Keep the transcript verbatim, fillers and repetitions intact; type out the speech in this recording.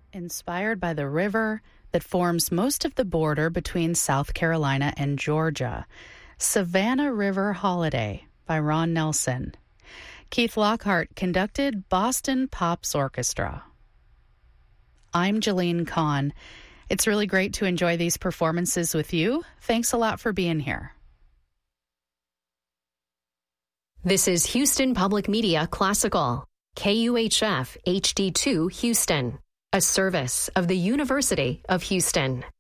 Inspired by the river that forms most of the border between South Carolina and Georgia. Savannah River Holiday by Ron Nelson. Keith Lockhart conducted Boston Pops Orchestra. I'm Jeline Kahn. It's really great to enjoy these performances with you. Thanks a lot for being here. This is Houston Public Media Classical, K U H F H D two Houston, a service of the University of Houston.